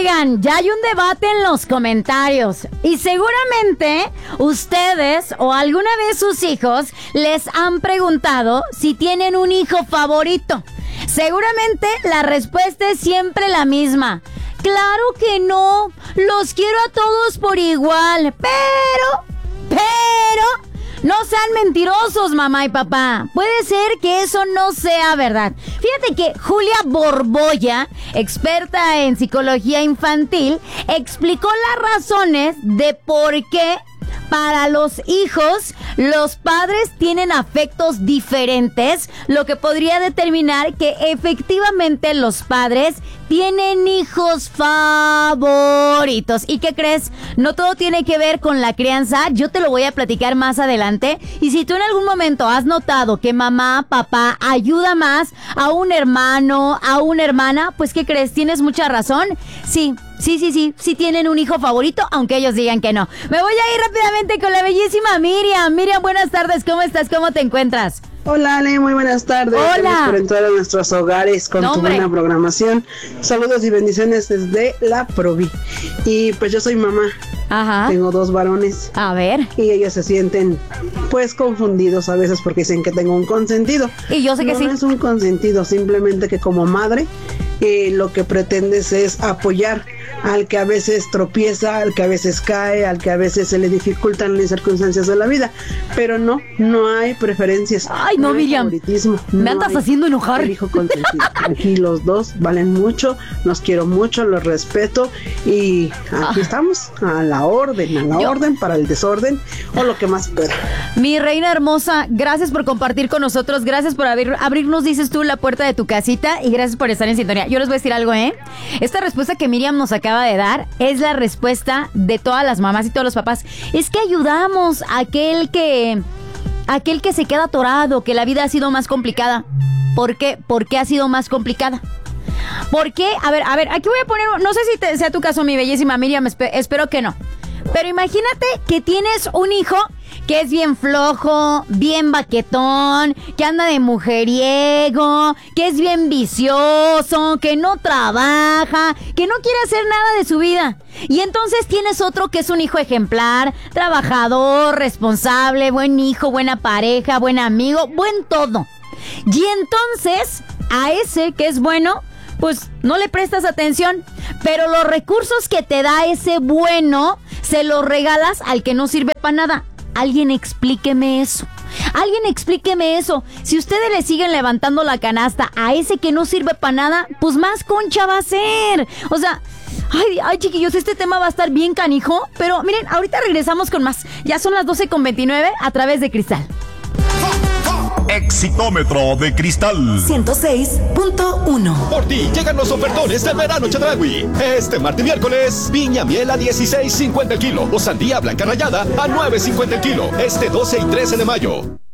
Oigan, ya hay un debate en los comentarios y seguramente ustedes o alguna vez sus hijos les han preguntado si tienen un hijo favorito. Seguramente la respuesta es siempre la misma. Claro que no, los quiero a todos por igual, pero... No sean mentirosos, mamá y papá. Puede ser que eso no sea verdad. Fíjate que Julia Borbolla, experta en psicología infantil, explicó las razones de por qué para los hijos los padres tienen afectos diferentes, lo que podría determinar que efectivamente los padres tienen hijos favoritos. ¿Y qué crees? No todo tiene que ver con la crianza. Yo te lo voy a platicar más adelante. Y si tú en algún momento has notado que mamá, papá ayuda más a un hermano, a una hermana, pues ¿qué crees? Tienes mucha razón. Sí tienen un hijo favorito, aunque ellos digan que no. Me voy a ir rápidamente con la bellísima Miriam. Miriam, buenas tardes, ¿cómo estás? ¿Cómo te encuentras? Hola Ale, muy buenas tardes. Hola. Gracias por entrar a nuestros hogares con tu buena programación. Saludos y bendiciones desde la Provi. Y pues yo soy mamá. Ajá. Tengo 2 varones. A ver. Y ellos se sienten pues confundidos a veces porque dicen que tengo un consentido. Y yo sé que sí. No es un consentido, simplemente que como madre lo que pretendes es apoyar al que a veces tropieza, al que a veces cae, al que a veces se le dificultan las circunstancias de la vida, pero no hay preferencias. Ay, no, Miriam, me andas haciendo enojar. El hijo consentido. Aquí los 2 valen mucho, los quiero mucho, los respeto y aquí estamos a la orden para el desorden o lo que más pueda. Mi reina hermosa, gracias por compartir con nosotros, gracias por abrirnos, dices tú, la puerta de tu casita y gracias por estar en sintonía. Yo les voy a decir algo, esta respuesta que Miriam nos acaba de dar es la respuesta de todas las mamás y todos los papás. Es que ayudamos a aquel que se queda atorado, que la vida ha sido más complicada. ¿Por qué? ¿Por qué ha sido más complicada? ¿Por qué? A ver, aquí voy a poner, no sé si sea tu caso, mi bellísima Miriam, espero que no. Pero imagínate que tienes un hijo que es bien flojo, bien baquetón, que anda de mujeriego, que es bien vicioso, que no trabaja, que no quiere hacer nada de su vida. Y entonces tienes otro que es un hijo ejemplar, trabajador, responsable, buen hijo, buena pareja, buen amigo, buen todo. Y entonces, a ese que es bueno, pues no le prestas atención, pero los recursos que te da ese bueno, se los regalas al que no sirve para nada. Alguien explíqueme eso. Si ustedes le siguen levantando la canasta a ese que no sirve para nada, pues más concha va a ser. O sea, ay, chiquillos, este tema va a estar bien canijo. Pero miren, ahorita regresamos con más. Ya son las 12:29 a través de Cristal. Exitómetro de Cristal 106.1. Por ti llegan los ofertones de verano Chedraui. Este martes y miércoles, piña miel a 16.50 el kilo o sandía blanca rallada a 9.50 el kilo. Este 12 y 13 de mayo.